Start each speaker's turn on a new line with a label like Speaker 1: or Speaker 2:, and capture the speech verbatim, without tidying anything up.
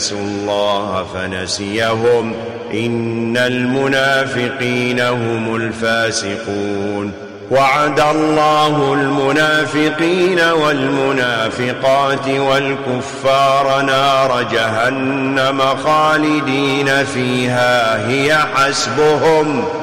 Speaker 1: نسوا الله فنسيهم إن المنافقين هم الفاسقون. وعد الله المنافقين والمنافقات والكفار نار جهنم خالدين فيها هي حسبهم